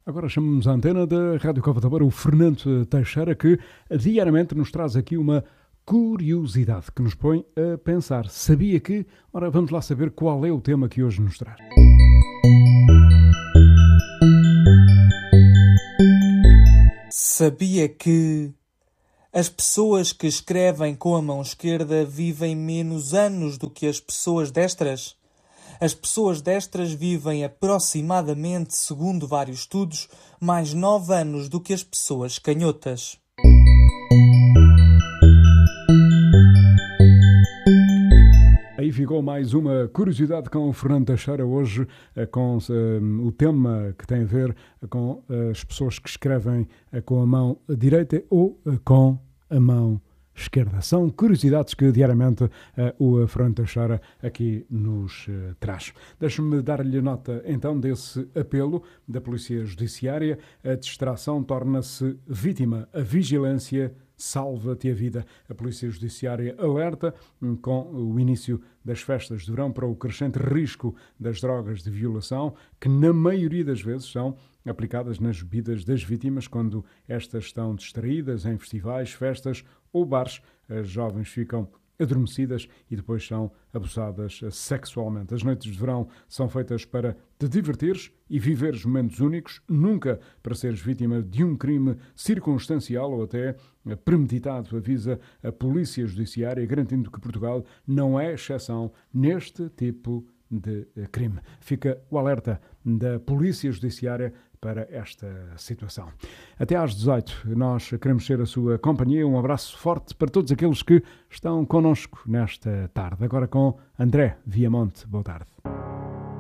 Agora chamamos a antena da Rádio Cova da Beira o Fernando Teixeira, que diariamente nos traz aqui uma curiosidade que nos põe a pensar. Sabia que? Ora, vamos lá saber qual é o tema que hoje nos traz. Sabia que as pessoas que escrevem com a mão esquerda vivem menos anos do que as pessoas destras? As pessoas destras vivem aproximadamente, segundo vários estudos, mais 9 anos do que as pessoas canhotas. Aí ficou mais uma curiosidade com o Fernando Teixeira hoje, com o tema que tem a ver com as pessoas que escrevem com a mão direita ou com a mão esquerda. São curiosidades que diariamente o Fernando Teixeira aqui nos traz. Deixe-me dar-lhe nota então desse apelo da Polícia Judiciária. A distração torna-se vítima, a vigilância salva-te a vida. A Polícia Judiciária alerta com o início das festas de verão para o crescente risco das drogas de violação, que na maioria das vezes são aplicadas nas bebidas das vítimas quando estas estão distraídas em festivais, festas ou bares. As jovens ficam adormecidas e depois são abusadas sexualmente. As noites de verão são feitas para te divertires e viveres momentos únicos, nunca para seres vítima de um crime circunstancial ou até premeditado, avisa a Polícia Judiciária, garantindo que Portugal não é exceção neste tipo de crime. Fica o alerta da Polícia Judiciária para esta situação. Até às 18 nós queremos ser a sua companhia. Um abraço forte para todos aqueles que estão connosco nesta tarde. Agora com André Viamonte. Boa tarde.